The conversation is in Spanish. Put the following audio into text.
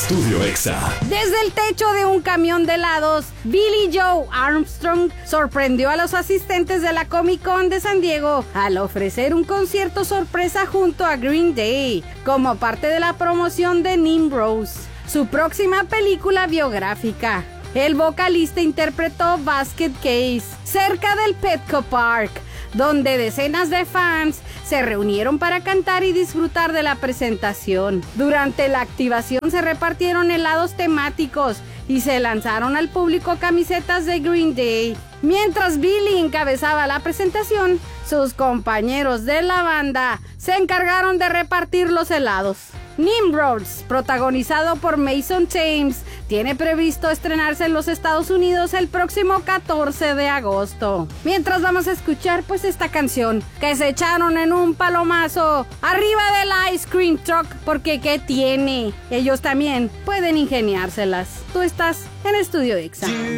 Estudio Exa. Desde el techo de un camión de helados, Billie Joe Armstrong sorprendió a los asistentes de la Comic Con de San Diego al ofrecer un concierto sorpresa junto a Green Day, como parte de la promoción de Nimrod, su próxima película biográfica. El vocalista interpretó Basket Case cerca del Petco Park, donde decenas de fans se reunieron para cantar y disfrutar de la presentación. Durante la activación se repartieron helados temáticos y se lanzaron al público camisetas de Green Day. Mientras Billie encabezaba la presentación, sus compañeros de la banda se encargaron de repartir los helados. Nimrod, protagonizado por Mason Thames, tiene previsto estrenarse en los Estados Unidos el próximo 14 de agosto. Mientras vamos a escuchar pues esta canción que se echaron en un palomazo arriba del Ice Cream Truck, porque ¿qué tiene? Ellos también pueden ingeniárselas. Tú estás en Estudio Exa.